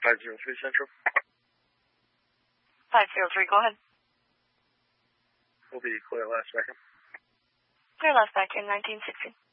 503 Central. 503, go ahead. Will be clear last second. Clear last back in 1960.